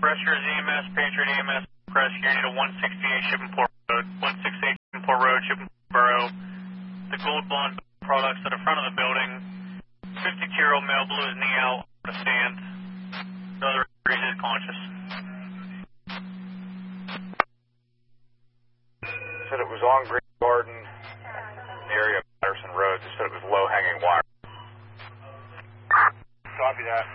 Breshers EMS, Patriot EMS, press unit of 168 Shippingport Road, 168 Shippingport Road, Shippingport Borough. The gold blonde products at the front of the building. 52-year-old male blew his knee out on the stand. No other injuries, is conscious. Said it was on Green Garden, in the area of Patterson Road. They said it was low-hanging wire. Copy that.